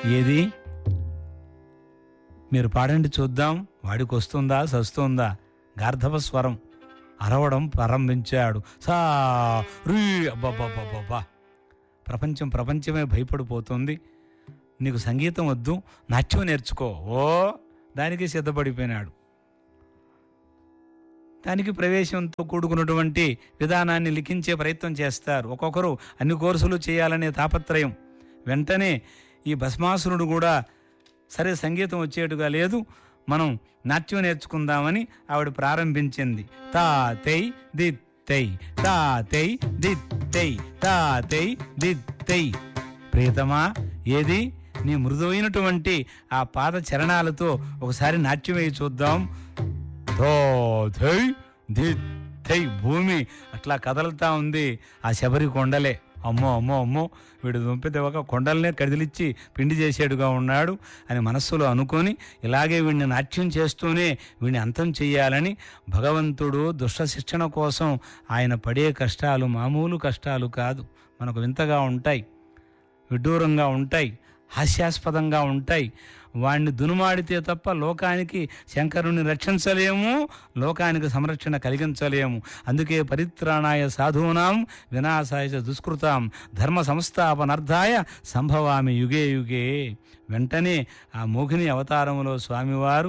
ఏది మీరు పాడండి చూద్దాం. వాడికి వస్తుందా సస్తుందా? గార్ధవ స్వరం అరవడం ప్రారంభించాడు. సా రీ అబ్బబ్బబ్బబ్బా! ప్రపంచమే భయపడిపోతుంది. నీకు సంగీతం వద్దు, నాట్యం నేర్చుకో. ఓ దానికి సిద్ధపడిపోయినాడు. దానికి ప్రవేశంతో కూడుకున్నటువంటి విధానాన్ని లిఖించే ప్రయత్నం చేస్తారు. ఒక్కొక్కరు అన్ని కోర్సులు చేయాలనే తాపత్రయం. వెంటనే ఈ భస్మాసురుడు కూడా సరే సంగీతం వచ్చేట్టుగా లేదు, మనం నాట్యం నేర్చుకుందామని ఆవిడ ప్రారంభించింది. తా తై ది తై, తా తై ది తై, తా తై ది తై. ప్రియతమా, ఏది నీ మృదువైనటువంటి ఆ పాద చరణాలతో ఒకసారి నాట్యం వేయి చూద్దాం. తో థై ది థై. భూమి అట్లా కదలుతా ఉంది. ఆ శబరి కొండలే. అమ్మో అమ్మో అమ్మో, వీడు దుంపితే ఒక కొండలనే కదిలిచ్చి పిండి చేసేడుగా ఉన్నాడు అని మనస్సులో అనుకొని, ఇలాగే వీడిని నాట్యం చేస్తూనే వీడిని అంతం చెయ్యాలని భగవంతుడు దుష్ట శిక్షణ కోసం ఆయన పడే కష్టాలు మామూలు కష్టాలు కాదు. మనకు వింతగా ఉంటాయి, విడ్డూరంగా ఉంటాయి, హాస్యాస్పదంగా ఉంటాయి. వాణ్ణి దునుమాడితే తప్ప లోకానికి శంకరుని రక్షించలేము, లోకానికి సంరక్షణ కలిగించలేము. అందుకే పరిత్రాణాయ సాధూనాం వినాశాయ దుష్కృతాం ధర్మ సంస్థాపనార్థాయ సంభవామి యుగే యుగే. వెంటనే ఆ మోహిని అవతారంలో స్వామివారు